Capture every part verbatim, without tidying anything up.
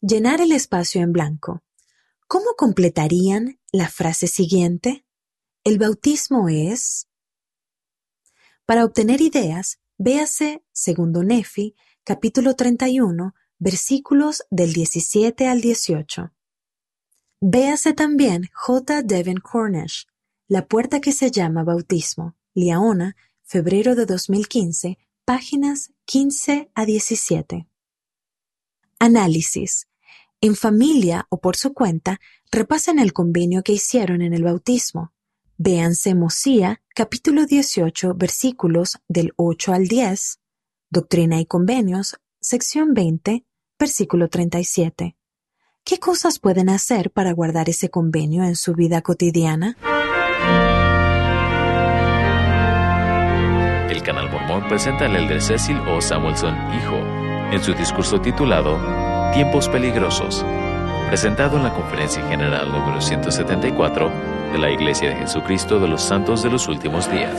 Llenar el espacio en blanco. ¿Cómo completarían la frase siguiente? El bautismo es... Para obtener ideas, véase Segundo Nefi, capítulo treinta y uno, versículos del diecisiete al dieciocho. Véase también J. Devin Cornish, La puerta que se llama bautismo, Liaona, febrero de dos mil quince, páginas quince a diecisiete. Análisis. En familia o por su cuenta, repasen el convenio que hicieron en el bautismo. Véanse Mosía, capítulo dieciocho, versículos del ocho al diez, Doctrina y Convenios, sección veinte, versículo treinta y siete. ¿Qué cosas pueden hacer para guardar ese convenio en su vida cotidiana? El Canal Mormón presenta al elder Cecil O. Samuelson, hijo, en su discurso titulado Tiempos Peligrosos, presentado en la Conferencia General número ciento setenta y cuatro de la Iglesia de Jesucristo de los Santos de los Últimos Días.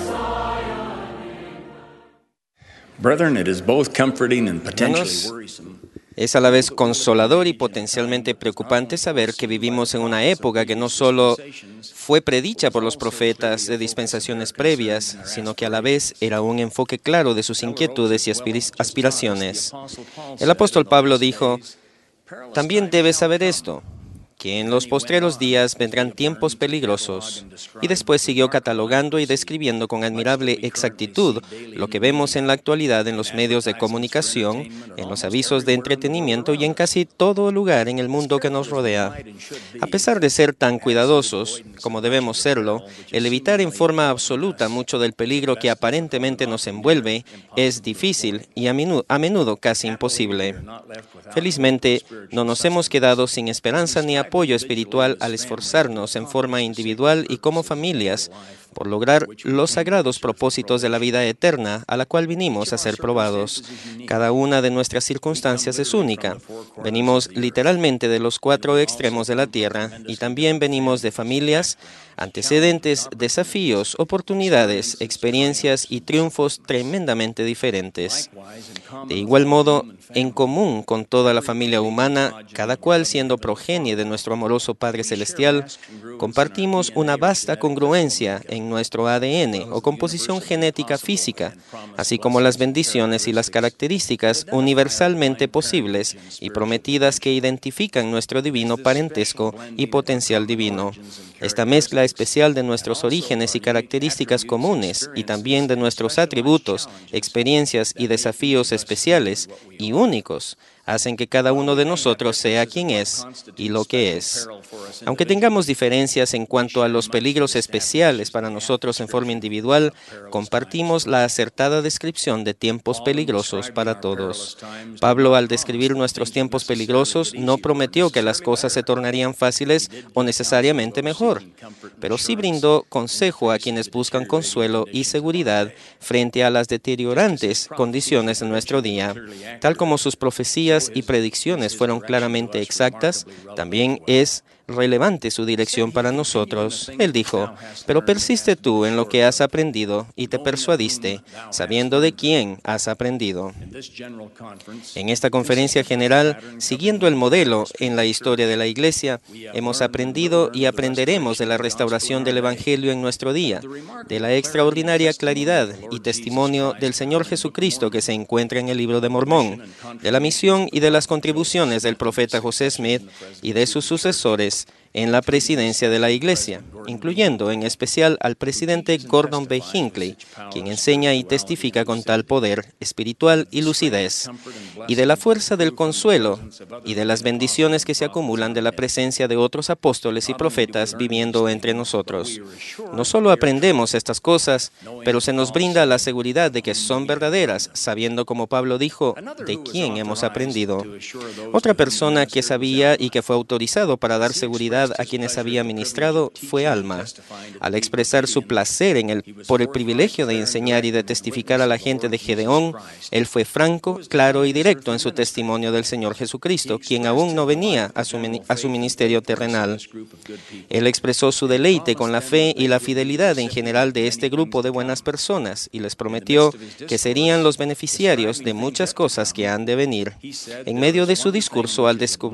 Brethren, it is both comforting and potentially Hermanos, worrisome. es a la vez consolador y potencialmente preocupante saber que vivimos en una época que no solo fue predicha por los profetas de dispensaciones previas, sino que a la vez era un enfoque claro de sus inquietudes y aspiraciones. El apóstol Pablo dijo: también debes saber esto, que en los postreros días vendrán tiempos peligrosos, y después siguió catalogando y describiendo con admirable exactitud lo que vemos en la actualidad en los medios de comunicación, en los avisos de entretenimiento y en casi todo lugar en el mundo que nos rodea. A pesar de ser tan cuidadosos, como debemos serlo, el evitar en forma absoluta mucho del peligro que aparentemente nos envuelve es difícil y a menudo, a menudo casi imposible. Felizmente, no nos hemos quedado sin esperanza ni apoyo espiritual al esforzarnos en forma individual y como familias por lograr los sagrados propósitos de la vida eterna a la cual vinimos a ser probados. Cada una de nuestras circunstancias es única. Venimos literalmente de los cuatro extremos de la tierra y también venimos de familias, antecedentes, desafíos, oportunidades, experiencias y triunfos tremendamente diferentes. De igual modo, en común con toda la familia humana, cada cual siendo progenie de nuestro amoroso Padre Celestial, compartimos una vasta congruencia en nuestro A D N o composición genética física, así como las bendiciones y las características universalmente posibles y prometidas que identifican nuestro divino parentesco y potencial divino. Esta mezcla especial de nuestros orígenes y características comunes y también de nuestros atributos, experiencias y desafíos especiales y únicos hacen que cada uno de nosotros sea quien es y lo que es. Aunque tengamos diferencias en cuanto a los peligros especiales para nosotros en forma individual, compartimos la acertada descripción de tiempos peligrosos para todos. Pablo, al describir nuestros tiempos peligrosos, no prometió que las cosas se tornarían fáciles o necesariamente mejor, pero sí brindó consejo a quienes buscan consuelo y seguridad frente a las deteriorantes condiciones de nuestro día. Tal como sus profecías y predicciones fueron claramente exactas, también es relevante su dirección para nosotros. Él dijo: pero persiste tú en lo que has aprendido y te persuadiste, sabiendo de quién has aprendido. En esta conferencia general, siguiendo el modelo en la historia de la Iglesia, hemos aprendido y aprenderemos de la restauración del Evangelio en nuestro día, de la extraordinaria claridad y testimonio del Señor Jesucristo que se encuentra en el Libro de Mormón, de la misión y de las contribuciones del profeta José Smith y de sus sucesores en la presidencia de la Iglesia, incluyendo en especial al presidente Gordon B. Hinckley, quien enseña y testifica con tal poder espiritual y lucidez, y de la fuerza del consuelo y de las bendiciones que se acumulan de la presencia de otros apóstoles y profetas viviendo entre nosotros. No solo aprendemos estas cosas, pero se nos brinda la seguridad de que son verdaderas, sabiendo, como Pablo dijo, de quién hemos aprendido. Otra persona que sabía y que fue autorizado para dar seguridad a quienes había ministrado fue Alma. Al expresar su placer en el, por el privilegio de enseñar y de testificar a la gente de Gedeón, él fue franco, claro y directo en su testimonio del Señor Jesucristo, quien aún no venía a su, a su ministerio terrenal. Él expresó su deleite con la fe y la fidelidad en general de este grupo de buenas personas y les prometió que serían los beneficiarios de muchas cosas que han de venir. En medio de su discurso, al descubrir